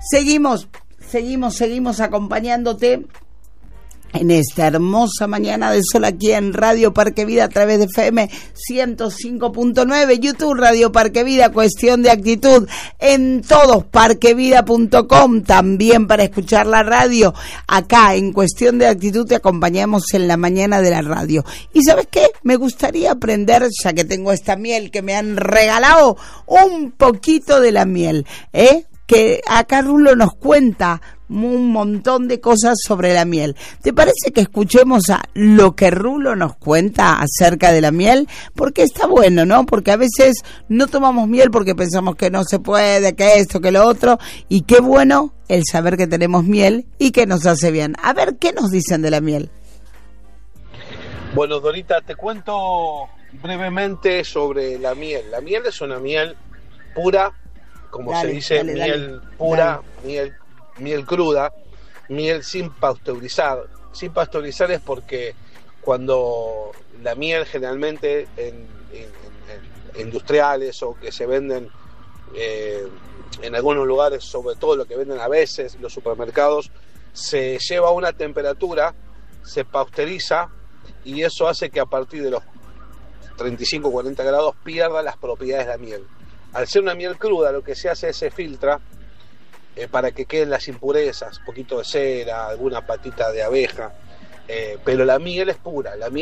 Seguimos acompañándote en esta hermosa mañana de sol aquí en Radio Parque Vida a través de FM 105.9, YouTube Radio Parque Vida, Cuestión de Actitud, en todos, parquevida.com, también para escuchar la radio. Acá en Cuestión de Actitud te acompañamos en la mañana de la radio. ¿Y sabes qué? Me gustaría aprender, ya que tengo esta miel que me han regalado, un poquito de la miel, que acá Rulo nos cuenta un montón de cosas sobre la miel. ¿Te parece que escuchemos a lo que Rulo nos cuenta acerca de la miel? Porque está bueno, ¿no? Porque a veces no tomamos miel porque pensamos que no se puede, que esto, que lo otro, y qué bueno el saber que tenemos miel y que nos hace bien. A ver, ¿qué nos dicen de la miel? Bueno, Dorita, te cuento brevemente sobre la miel. La miel es una miel pura, como se dice, miel pura, miel cruda, miel sin pasteurizar. Sin pasteurizar es porque cuando la miel generalmente en industriales o que se venden en algunos lugares, sobre todo lo que venden a veces los supermercados, se lleva a una temperatura, se pasteuriza y eso hace que a partir de los 35-40 grados pierda las propiedades de la miel. Al ser una miel cruda, lo que se hace es se filtra para que queden las impurezas, un poquito de cera, alguna patita de abeja, pero la miel es pura. La miel